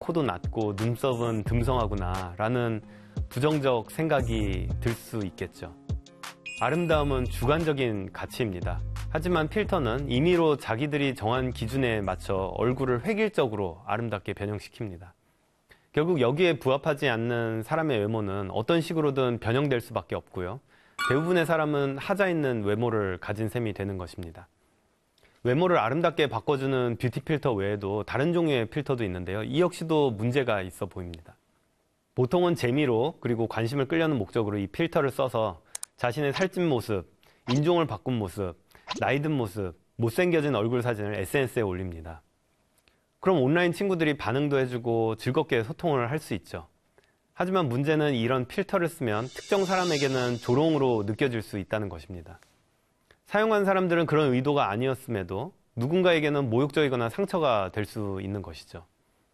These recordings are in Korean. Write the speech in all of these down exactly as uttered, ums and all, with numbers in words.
코도 낮고 눈썹은 듬성하구나 라는 부정적 생각이 들 수 있겠죠. 아름다움은 주관적인 가치입니다. 하지만 필터는 임의로 자기들이 정한 기준에 맞춰 얼굴을 획일적으로 아름답게 변형시킵니다. 결국 여기에 부합하지 않는 사람의 외모는 어떤 식으로든 변형될 수밖에 없고요. 대부분의 사람은 하자 있는 외모를 가진 셈이 되는 것입니다. 외모를 아름답게 바꿔주는 뷰티 필터 외에도 다른 종류의 필터도 있는데요. 이 역시도 문제가 있어 보입니다. 보통은 재미로 그리고 관심을 끌려는 목적으로 이 필터를 써서 자신의 살찐 모습, 인종을 바꾼 모습, 나이 든 모습, 못생겨진 얼굴 사진을 에스엔에스에 올립니다. 그럼 온라인 친구들이 반응도 해주고 즐겁게 소통을 할 수 있죠. 하지만 문제는 이런 필터를 쓰면 특정 사람에게는 조롱으로 느껴질 수 있다는 것입니다. 사용한 사람들은 그런 의도가 아니었음에도 누군가에게는 모욕적이거나 상처가 될 수 있는 것이죠.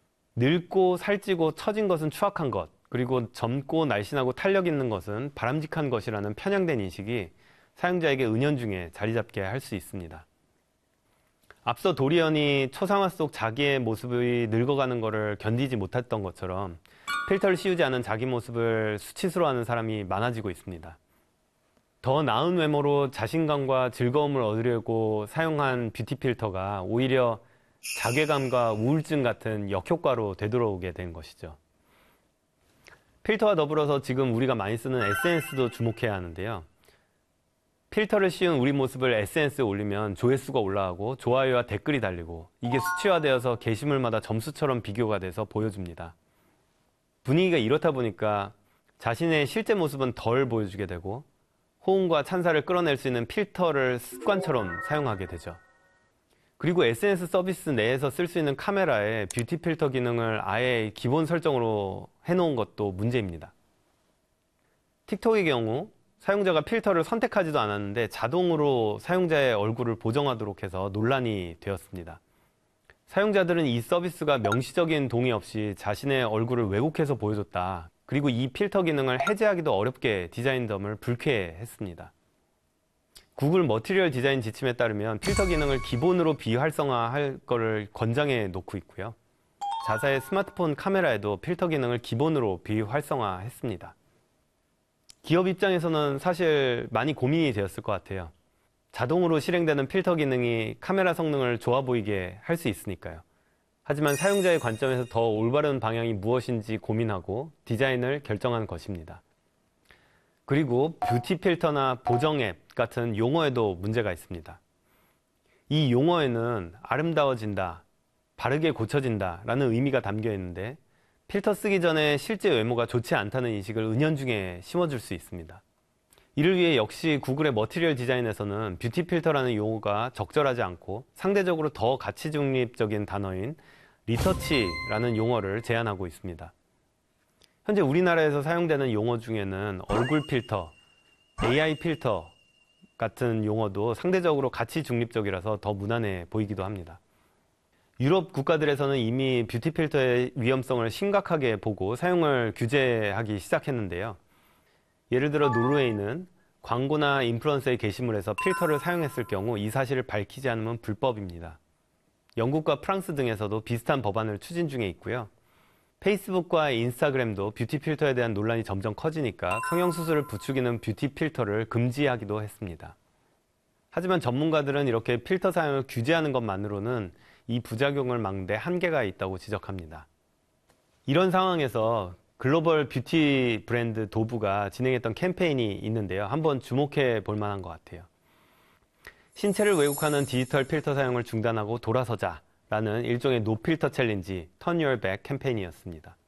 늙고 살찌고 처진 것은 추악한 것, 그리고 젊고 날씬하고 탄력 있는 것은 바람직한 것이라는 편향된 인식이 사용자에게 은연중에 자리 잡게 할 수 있습니다. 앞서 도리언이 초상화 속 자기의 모습이 늙어가는 것을 견디지 못했던 것처럼 필터를 씌우지 않은 자기 모습을 수치스러워하는 사람이 많아지고 있습니다. 더 나은 외모로 자신감과 즐거움을 얻으려고 사용한 뷰티 필터가 오히려 자괴감과 우울증 같은 역효과로 되돌아오게 된 것이죠. 필터와 더불어서 지금 우리가 많이 쓰는 에스엔에스도 주목해야 하는데요. 필터를 씌운 우리 모습을 에스엔에스에 올리면 조회수가 올라가고 좋아요와 댓글이 달리고 이게 수치화되어서 게시물마다 점수처럼 비교가 돼서 보여줍니다. 분위기가 이렇다 보니까 자신의 실제 모습은 덜 보여주게 되고 호응과 찬사를 끌어낼 수 있는 필터를 습관처럼 사용하게 되죠. 그리고 에스엔에스 서비스 내에서 쓸 수 있는 카메라에 뷰티 필터 기능을 아예 기본 설정으로 해놓은 것도 문제입니다. 틱톡의 경우 사용자가 필터를 선택하지도 않았는데 자동으로 사용자의 얼굴을 보정하도록 해서 논란이 되었습니다. 사용자들은 이 서비스가 명시적인 동의 없이 자신의 얼굴을 왜곡해서 보여줬다. 그리고 이 필터 기능을 해제하기도 어렵게 디자인 점을 불쾌해했습니다. 구글 머티리얼 디자인 지침에 따르면 필터 기능을 기본으로 비활성화할 것을 권장해 놓고 있고요. 자사의 스마트폰 카메라에도 필터 기능을 기본으로 비활성화했습니다. 기업 입장에서는 사실 많이 고민이 되었을 것 같아요. 자동으로 실행되는 필터 기능이 카메라 성능을 좋아 보이게 할 수 있으니까요. 하지만 사용자의 관점에서 더 올바른 방향이 무엇인지 고민하고 디자인을 결정한 것입니다. 그리고 뷰티 필터나 보정 앱 같은 용어에도 문제가 있습니다. 이 용어에는 아름다워진다, 바르게 고쳐진다 라는 의미가 담겨 있는데 필터 쓰기 전에 실제 외모가 좋지 않다는 인식을 은연중에 심어줄 수 있습니다. 이를 위해 역시 구글의 머티리얼 디자인에서는 뷰티 필터라는 용어가 적절하지 않고 상대적으로 더 가치 중립적인 단어인 리터치라는 용어를 제안하고 있습니다. 현재 우리나라에서 사용되는 용어 중에는 얼굴 필터, 에이아이 필터 같은 용어도 상대적으로 가치 중립적이라서 더 무난해 보이기도 합니다. 유럽 국가들에서는 이미 뷰티 필터의 위험성을 심각하게 보고 사용을 규제하기 시작했는데요. 예를 들어 노르웨이는 광고나 인플루언서의 게시물에서 필터를 사용했을 경우 이 사실을 밝히지 않으면 불법입니다. 영국과 프랑스 등에서도 비슷한 법안을 추진 중에 있고요. 페이스북과 인스타그램도 뷰티 필터에 대한 논란이 점점 커지니까 성형수술을 부추기는 뷰티 필터를 금지하기도 했습니다. 하지만 전문가들은 이렇게 필터 사용을 규제하는 것만으로는 이 부작용을 막는 데 한계가 있다고 지적합니다. 이런 상황에서 글로벌 뷰티 브랜드 도브가 진행했던 캠페인이 있는데요. 한번 주목해 볼 만한 것 같아요. 신체를 왜곡하는 디지털 필터 사용을 중단하고 돌아서자 라는 일종의 노필터 챌린지 Turn Your Back 캠페인이었습니다.